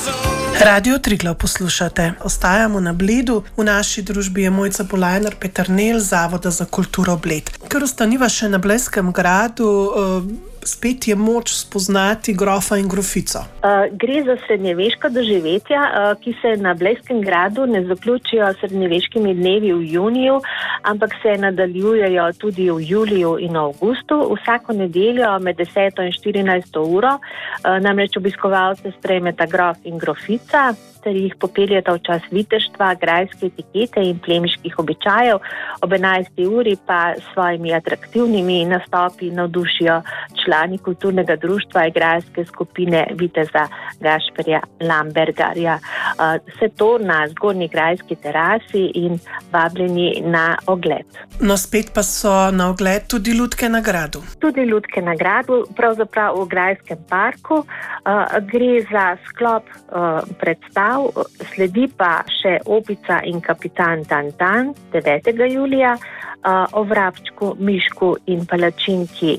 Radio Triglav poslušate. Ostajamo na Bledu. V naši družbi je Mojca Polajnar Peternelj z Zavoda za kulturo Bled. Ker ostaniva še na Blejskem gradu, spet je moč spoznati grofa in grofico. Gre za srednjeveška doživetja, ki se na Blejskem gradu ne zaključijo srednjeveškimi dnevi v juniju, ampak se nadaljujejo tudi v juliju in avgustu. Vsako nedeljo med 10. in 14. uro namreč obiskovalce sprejmeta grof in grofica, ter jih popeljeta v čas viteštva, grajske etikete in plemiških običajev. Ob 11. uri pa s svojimi atraktivnimi nastopi navdušijo člani kulturnega društva igralske skupine viteza Gašperja Lambergarja. Vse to na zgornji grajski terasi in vabljeni na ogled. No, spet pa so na ogled tudi lutke na gradu. Tudi lutke na gradu, pravzaprav v grajskem parku. Gre za sklop predstav, sledi pa še Opica in kapitan Tantan 9. julija, o Vrabčku, Mišku in palačinki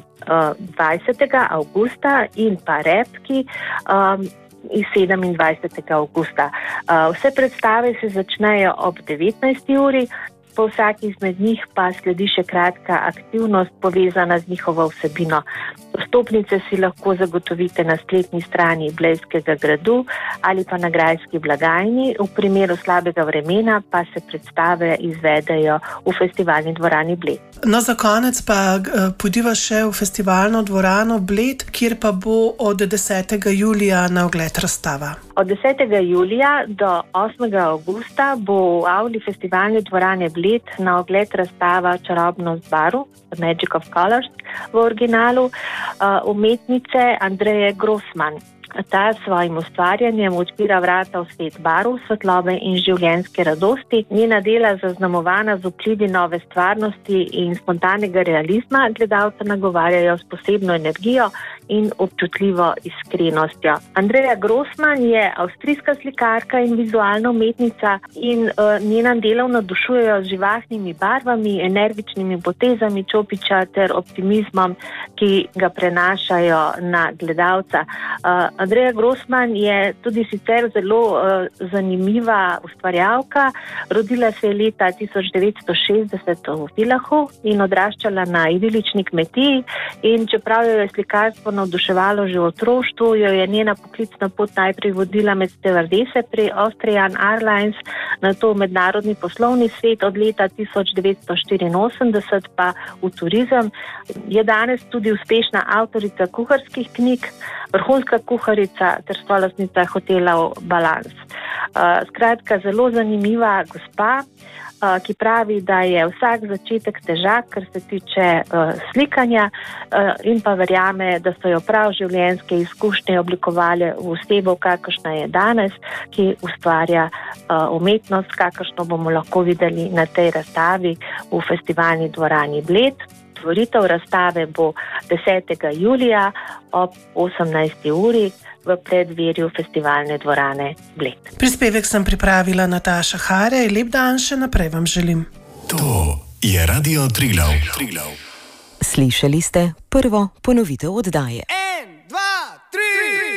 20. avgusta in pa Repki iz 27. avgusta. Vse predstave se začnejo ob 19. uri, po vsaki izmed njih pa sledi še kratka aktivnost povezana z njihovo vsebino. Vstopnice si lahko zagotovite na spletni strani Blejskega gradu ali pa na grajski blagajni. V primeru slabega vremena pa se predstave izvedejo v festivalni dvorani Bled. No, za konec pa pojdiva še v festivalno dvorano Bled, kjer pa bo od 10. julija na ogled razstava. Od 10. julija do 8. avgusta bo v avli festivalne dvorane Bled na ogled razstava Čarobnost barv, The Magic of Colors v originalu, umetnice Andreje Grossman. Ta s svojim ustvarjanjem odpira vrata v svet barv, svetlobe in življenjske radosti. Njena dela, zaznamovana z vplivi nove stvarnosti in spontanega realizma, gledalca nagovarjajo s posebno energijo in občutljivo iskrenostjo. Andreja Grossman je avstrijska slikarka in vizualna umetnica in njena dela navdušujejo z živahnimi barvami, energičnimi potezami čopiča ter optimizmom, ki ga prenašajo na gledalca. Andreja Grossman je tudi sicer zelo zanimiva ustvarjalka. Rodila se je leta 1960 v Vilahu in odraščala na idilični kmetiji, in čeprav jo je slikarstvo navduševalo že v otroštvu, jo je njena poklicna pot najprej vodila med stevardese pri Austrian Airlines, nato v mednarodni poslovni svet, od leta 1984 pa v turizem. Je danes tudi uspešna avtorica kuharskih knjig, vrhunska kuharica ter solastnica hotelov Balans. Skratka, zelo zanimiva gospa, ki pravi, da je vsak začetek težak, kar se tiče slikanja, in pa verjame, da so jo prav življenjske izkušnje oblikovale v osebo, kakršna je danes, ki ustvarja umetnost, kakršno bomo lahko videli na tej razstavi v festivalni dvorani Bled. Otvoritev razstave bo 10. julija ob 18. uri v predverju festivalne dvorane Bled. Prispevek sem pripravila Nataša Hare. Lep dan še naprej vam želim. To je Radio Triglav. Slišali ste prvo ponovitev oddaje. 1, 2, 3